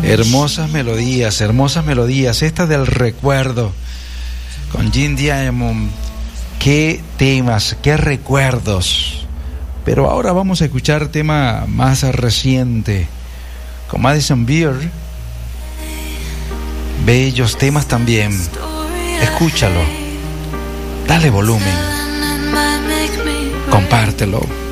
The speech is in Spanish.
Hermosas melodías. Esta del recuerdo con Jim Diamond. Qué temas, qué recuerdos. Pero ahora vamos a escuchar tema más reciente con Madison Beer. Bellos temas también. Escúchalo. Dale volumen. Compártelo.